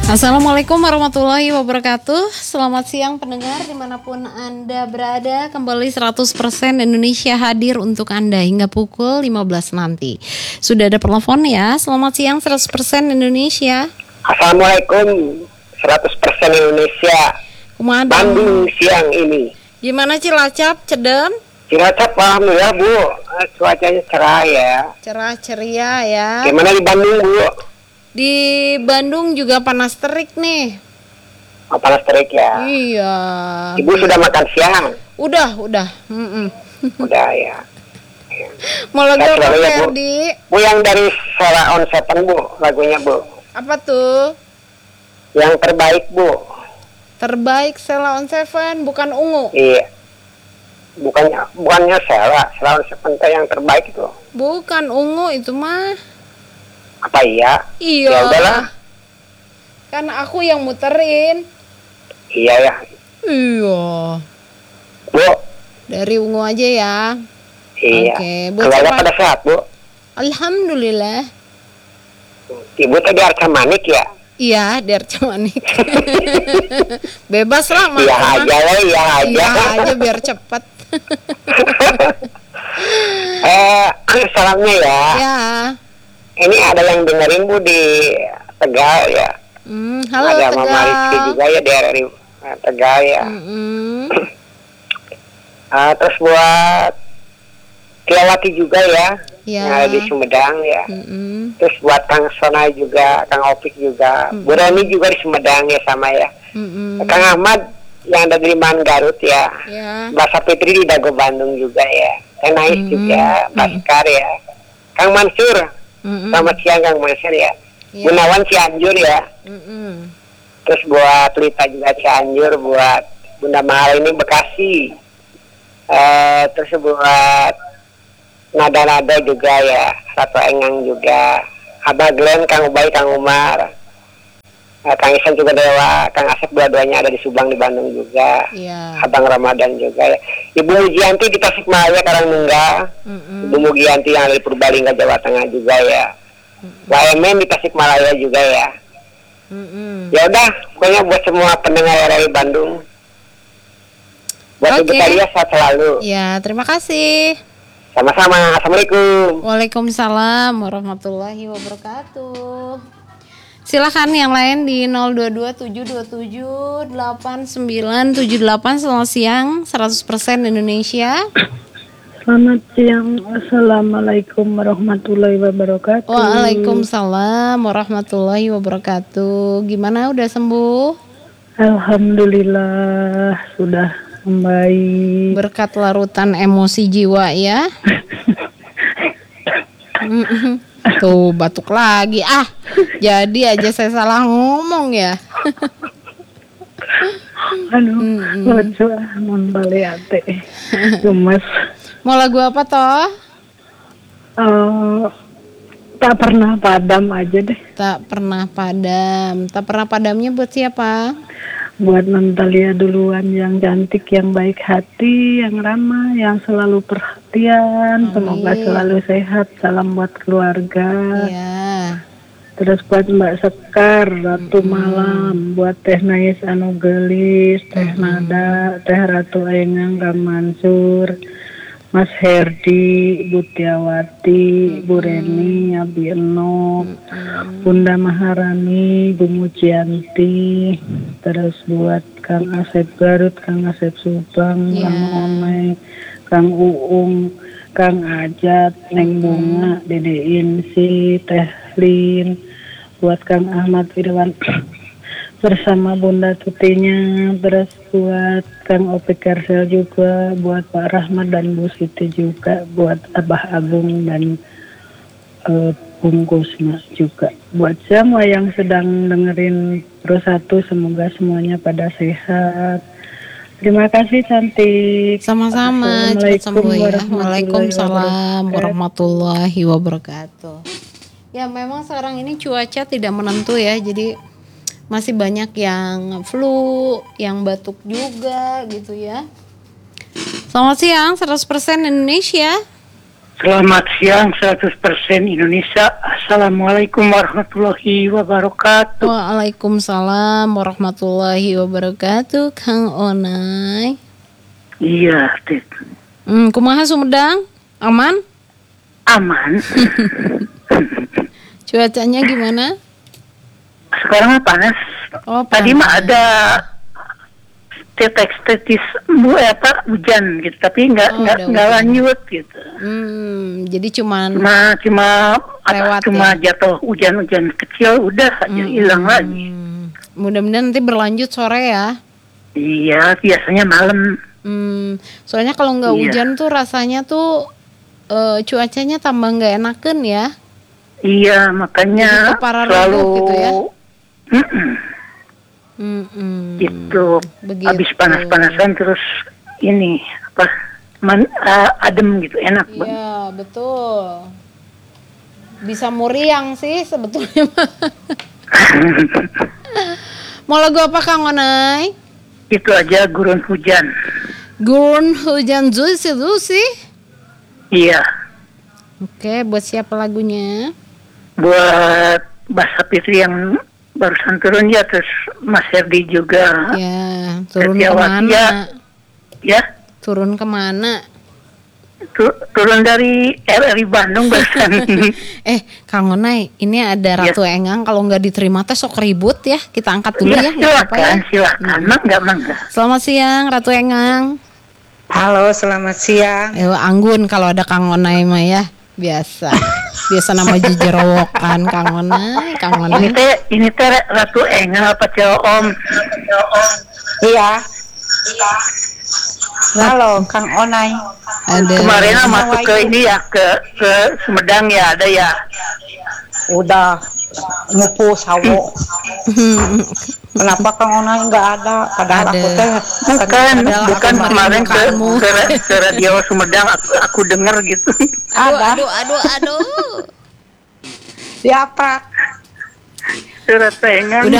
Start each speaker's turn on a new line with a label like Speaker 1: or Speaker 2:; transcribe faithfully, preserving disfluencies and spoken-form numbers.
Speaker 1: Assalamualaikum warahmatullahi wabarakatuh. Selamat siang pendengar dimanapun Anda berada. Kembali seratus persen Indonesia hadir untuk Anda hingga pukul lima belas nanti. Sudah ada telepon ya. Selamat siang seratus persen Indonesia.
Speaker 2: Assalamualaikum seratus persen Indonesia.
Speaker 1: Kumadang.
Speaker 2: Bandung siang ini.
Speaker 1: Gimana Cilacap, Cedem?
Speaker 2: Cilacap alhamdulillah Bu, cuacanya cerah ya.
Speaker 1: Cerah ceria ya.
Speaker 2: Gimana di Bandung Bu?
Speaker 1: Di Bandung juga panas terik nih.
Speaker 2: Oh, panas terik ya.
Speaker 1: Iya.
Speaker 2: Ibu sudah makan siang?
Speaker 1: Udah, udah. Mm-mm.
Speaker 2: Udah ya.
Speaker 1: Mau lagu
Speaker 2: Saya
Speaker 1: apa
Speaker 2: selalu ya, Bu.
Speaker 1: Ferdi?
Speaker 2: Bu yang dari Sela on Seven Bu, lagunya Bu.
Speaker 1: Apa tuh?
Speaker 2: Yang terbaik Bu.
Speaker 1: Terbaik Sela on Seven, bukan Ungu.
Speaker 2: Iya. Bukannya bukannya Sela, Sela on Seven itu yang terbaik itu.
Speaker 1: Bukan Ungu itu mah.
Speaker 2: Apa iya?
Speaker 1: Iya.
Speaker 2: Ya udahlah.
Speaker 1: Kan aku yang muterin.
Speaker 2: Iya ya.
Speaker 1: Iya.
Speaker 2: Bu.
Speaker 1: Dari Ungu aja ya.
Speaker 2: Iya.
Speaker 1: Oke, Bu,
Speaker 2: keluarga
Speaker 1: siapa?
Speaker 2: pada sehat Bu.
Speaker 1: Alhamdulillah.
Speaker 2: Ibu tadi Arca Manik ya?
Speaker 1: Iya, di Arca Manik. Bebas lah
Speaker 2: Iya aja lah, iya aja.
Speaker 1: Iya aja biar cepet.
Speaker 2: eh, salamnya ya.
Speaker 1: Ya.
Speaker 2: Ini ada yang dengerin Bu di Tegal ya.
Speaker 1: Hmm, halo
Speaker 2: ada
Speaker 1: Tegal.
Speaker 2: Mama Rizky juga ya dari uh, Tegal ya.
Speaker 1: Mm-hmm.
Speaker 2: uh, terus buat Tiawati juga ya,
Speaker 1: Ya.
Speaker 2: yang ada di Sumedang ya.
Speaker 1: Mm-hmm.
Speaker 2: Terus buat Kang Sona juga, Kang Opik juga,
Speaker 1: Mm-hmm.
Speaker 2: Bu Reni juga di Sumedang ya sama ya.
Speaker 1: Mm-hmm.
Speaker 2: Kang Ahmad yang ada di Man Garut ya.
Speaker 1: Ya.
Speaker 2: Mbak Sapitri di Dago Bandung juga ya. Kang Nais
Speaker 1: Mm-hmm.
Speaker 2: juga, Baskar ya. Kang Mansur.
Speaker 1: Mm-mm.
Speaker 2: Selamat siang Kang Mansur ya.
Speaker 1: Ya.
Speaker 2: Gunawan Cianjur ya.
Speaker 1: Mm-mm.
Speaker 2: Terus buat Lita juga Cianjur, buat Bunda Mahal ini Bekasi. Eh terus buat Nada-Nada juga ya, Ratu Engang juga, Abah Glenn, Kang Ubay, Kang Umar, eh, Kang Isan juga Dewa, Kang Asep dua-duanya ada di Subang di Bandung juga.
Speaker 1: Ya.
Speaker 2: Abang Ramadan juga ya. Ibu Mugianti di Tasikmalaya Karangmenggah.
Speaker 1: Mm-mm.
Speaker 2: Ibu Mugianti yang ada di Purbalingga Jawa Tengah juga ya. Mbak Emen di Tasikmalaya juga ya.
Speaker 1: Mm-mm.
Speaker 2: Ya udah, pokoknya buat semua pendengar R R I Bandung. Buat Ibu
Speaker 1: Oke.
Speaker 2: Talia sehat selalu.
Speaker 1: Ya, terima kasih.
Speaker 2: Sama-sama. Assalamualaikum.
Speaker 1: Waalaikumsalam warahmatullahi wabarakatuh. Silakan yang lain di nol dua dua tujuh dua tujuh delapan sembilan tujuh delapan. Selamat siang seratus persen Indonesia.
Speaker 3: Selamat siang, Assalamualaikum warahmatullahi wabarakatuh.
Speaker 1: Waalaikumsalam warahmatullahi wabarakatuh. Gimana, udah sembuh?
Speaker 3: Alhamdulillah sudah membaik.
Speaker 1: Berkat larutan emosi jiwa ya. Mm-mm. Tuh batuk lagi. Ah, jadi aja saya salah ngomong ya.
Speaker 3: Aduh,
Speaker 1: Mm-mm.
Speaker 3: lucu ah, mun bali ate. Gemes.
Speaker 1: Mau lagu apa toh?
Speaker 3: Eh, tak pernah padam aja deh.
Speaker 1: Tak pernah padam. Tak pernah padamnya buat siapa?
Speaker 3: Buat Natalia duluan, yang cantik, yang baik hati, yang ramah, yang selalu perhatian. Semoga
Speaker 1: Amin.
Speaker 3: selalu sehat. Salam buat keluarga.
Speaker 1: Ya.
Speaker 3: Terus buat Mbak Sekar, Ratu Malam, buat Teh Nais anu gelis, Teh Nada, Teh Ratu Engang, Kang Mansur, Mas Herdi, Bu Tiawati, Bu Reni, Abi Eno, Bunda Maharani, Bu Mujianti, terus buat Kang Asep Garut, Kang Asep Subang,
Speaker 1: Ya.
Speaker 3: Kang Omeng, Kang Uung, Kang Ajat, Neng Bunga, Dede Insi, Teh Lin, buat Kang Ahmad Firwan bersama Bunda Tutinya, terus buat Kang Opik Kersel juga, buat Pak Rahmat dan Bu Siti juga, buat Abah Agung dan uh, Bungkusna juga, buat semua yang sedang dengerin Pro Satu, semoga semuanya pada sehat. Terima kasih cantik.
Speaker 1: Sama-sama, cepat sembuh ya.
Speaker 3: Assalamualaikum
Speaker 1: Waalaikumsalam warahmatullahi wabarakatuh. Ya, memang sekarang ini cuaca tidak menentu ya, jadi masih banyak yang flu, yang batuk juga gitu ya. Selamat siang, seratus persen Indonesia.
Speaker 4: Selamat siang, seratus persen Indonesia.
Speaker 3: Assalamualaikum warahmatullahi wabarakatuh.
Speaker 1: Waalaikumsalam warahmatullahi wabarakatuh, Kang Onai.
Speaker 3: Iya, Tit.
Speaker 1: Hmm, kumaha Sumedang? Aman?
Speaker 3: Aman.
Speaker 1: Cuacanya gimana?
Speaker 3: Sekarang mah panas.
Speaker 1: Oh,
Speaker 3: Tadi mah
Speaker 1: panas.
Speaker 3: ada tetes-tetes bu apa hujan gitu, tapi nggak
Speaker 1: Oh,
Speaker 3: nggak
Speaker 1: udah
Speaker 3: nggak
Speaker 1: hujan.
Speaker 3: lanjut gitu.
Speaker 1: Hmm, jadi cuman
Speaker 3: Cuma cuma apa,
Speaker 1: Lewat
Speaker 3: cuma
Speaker 1: ya?
Speaker 3: jatuh hujan-hujan kecil udah aja hilang lagi.
Speaker 1: Hmm, mudah-mudahan nanti berlanjut sore ya.
Speaker 3: Iya, biasanya malam.
Speaker 1: Hmm, soalnya kalau nggak
Speaker 3: Iya.
Speaker 1: hujan tuh rasanya tuh eh, cuacanya tambah nggak enaken ya.
Speaker 3: Iya, makanya
Speaker 1: Jadi keparah
Speaker 3: selalu
Speaker 1: redup gitu ya?
Speaker 3: Mm-mm,
Speaker 1: Hmm,
Speaker 3: gitu.
Speaker 1: begitu.
Speaker 3: Habis panas-panasan terus ini apa man, uh, adem gitu, enak banget.
Speaker 1: Iya betul. Bisa muriang sih sebetulnya. Mau lagu apa Kang Onai?
Speaker 3: Itu aja gurun hujan.
Speaker 1: Gurun hujan Zusi Zusi.
Speaker 3: Iya,
Speaker 1: Oke, buat siapa lagunya?
Speaker 3: buat Basa Fitri yang barusan turun ya, terus Mas Herdi juga.
Speaker 1: Ya, turun
Speaker 3: Setiawati
Speaker 1: kemana?
Speaker 3: ya. Ya,
Speaker 1: Turun kemana?
Speaker 3: tu- turun dari R R I Bandung barusan.
Speaker 1: Eh, Kang Onai, ini ada Ratu Engang. Kalau nggak diterima teh sok ribut ya. Kita angkat dulu
Speaker 3: Ya,
Speaker 1: ya. nggak apa-apa ya.
Speaker 3: silakan, silakan. Mangga, mangga.
Speaker 1: Selamat siang, Ratu Engang.
Speaker 4: Halo, selamat siang.
Speaker 1: Eh, Anggun kalau ada Kang Onai mah ya biasa. Biasa nama jejerowokan Kang Onai, Kang
Speaker 3: Ini
Speaker 1: Onai.
Speaker 3: teh, ini teh Ratu Engang apa Om?
Speaker 4: Iya. Halo, Kang Onai.
Speaker 1: Ada.
Speaker 3: Kemarin lah masuk ke ini ya, ke ke Sumedang ya, ada ya.
Speaker 4: Udah ngupu sawo. Kenapa Kang Onai nggak ada? Padahal
Speaker 1: Ada.
Speaker 4: aku teh
Speaker 3: Bukan,
Speaker 1: Padahal
Speaker 3: bukan
Speaker 1: aku
Speaker 3: kemarin ke,
Speaker 1: merindukanmu.
Speaker 3: ke, ke radio Sumedang aku, aku dengar gitu.
Speaker 1: Aduh,
Speaker 4: ada.
Speaker 1: aduh, aduh, aduh.
Speaker 4: Siapa?
Speaker 3: Surat Engang.
Speaker 1: Udah